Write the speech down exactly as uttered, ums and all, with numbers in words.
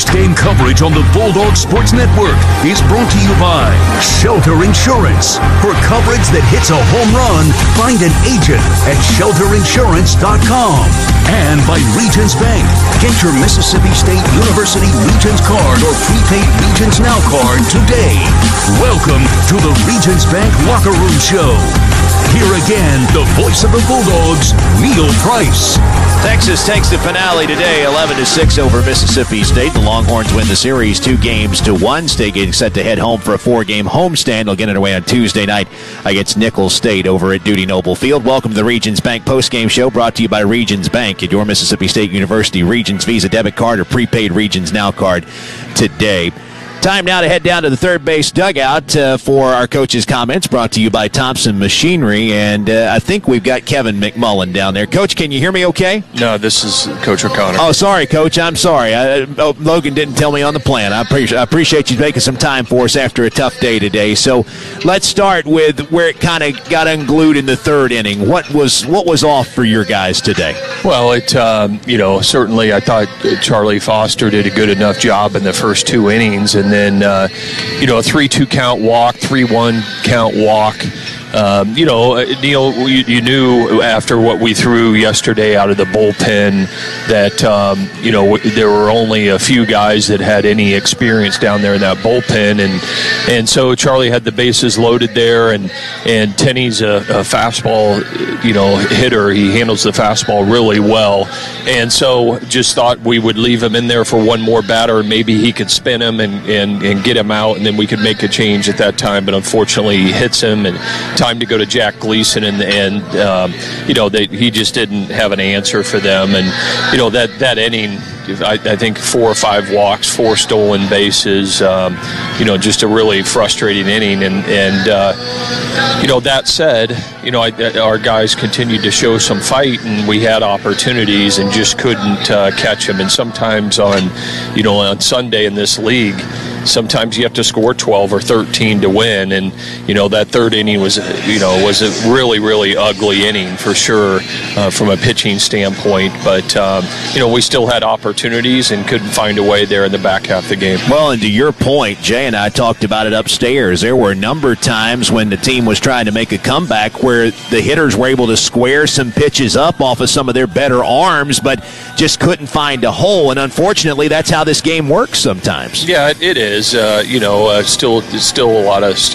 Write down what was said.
Post-game coverage on the Bulldog Sports Network is brought to you by Shelter Insurance. For coverage that hits a home run, find an agent at shelter insurance dot com. And by Regions Bank. Get your Mississippi State University Regions card or prepaid Regions Now card today. Welcome to the Regions Bank Locker Room Show. Here again, the voice of the Bulldogs, Neil Price. Texas takes the finale today, eleven to six over Mississippi State. The Longhorns win the series two games to one. State getting set to head home for a four-game homestand. They'll get it away on Tuesday night against Nicholls State over at Dudy Noble Field. Welcome to the Regions Bank postgame show, brought to you by Regions Bank. Get your Mississippi State University Regions Visa debit card or prepaid Regions Now card today. Time now to head down to the third base dugout uh, for our coach's comments, brought to you by Thompson Machinery. And uh, I think we've got Kevin McMullen down there. Coach, can you hear me okay? No, this is Coach O'Connor. Oh, sorry, Coach. I'm sorry. I, oh, Logan didn't tell me on the plan. I appreciate, I appreciate you making some time for us after a tough day today. So let's start with where it kind of got unglued in the third inning. What was what was off for your guys today? Well, it um, you know, certainly I thought Charlie Foster did a good enough job in the first two innings, and then, uh, you know, a three two count walk, three one count walk. Um, you know, Neil, you, you knew after what we threw yesterday out of the bullpen that, um, you know, there were only a few guys that had any experience down there in that bullpen. And and so Charlie had the bases loaded there, and, and Tenney's a, a fastball, you know, hitter. He handles the fastball really well. And so just thought we would leave him in there for one more batter, and maybe he could spin him and, and, and get him out, and then we could make a change at that time. But unfortunately, he hits him, and time to go to Jack Gleason, and, and um, you know, they, he just didn't have an answer for them. And, you know, that, that inning, I, I think four or five walks, four stolen bases, um, you know, just a really frustrating inning. And, and uh, you know, that said, you know, I, our guys continued to show some fight, and we had opportunities and just couldn't uh, catch them. And sometimes on, you know, on Sunday in this league, sometimes you have to score twelve or thirteen to win, and you know that third inning was, you know, was a really, really ugly inning for sure uh, from a pitching standpoint. But um, you know, we still had opportunities and couldn't find a way there in the back half of the game. Well, and to your point, Jay and I talked about it upstairs. There were a number of times when the team was trying to make a comeback where the hitters were able to square some pitches up off of some of their better arms, but just couldn't find a hole. And unfortunately, that's how this game works sometimes. Yeah, it is. Uh, you know, uh, still, still a lot of